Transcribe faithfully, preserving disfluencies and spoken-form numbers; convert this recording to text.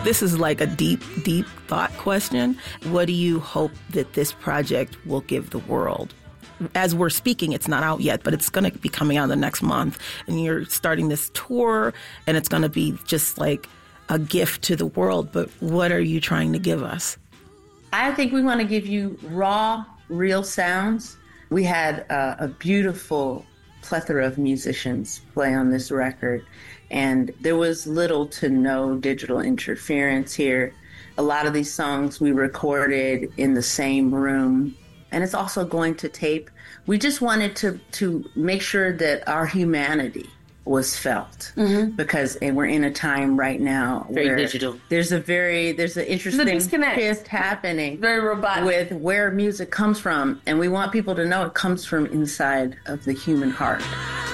This is like a deep, deep thought question. What do you hope that this project will give the world? As we're speaking, it's not out yet, but it's going to be coming out the next month. And you're starting this tour, and it's going to be just like a gift to the world. But what are you trying to give us? I think we want to give you raw, real sounds. We had uh, a beautiful plethora of musicians play on this record, and there was little to no digital interference here. A lot of these songs we recorded in the same room, and it's also going to tape. We just wanted to, to make sure that our humanity was felt, mm-hmm. because and we're in a time right now very where digital. There's a very there's an interesting shift happening, very robotic, with where music comes from, and we want people to know it comes from inside of the human heart.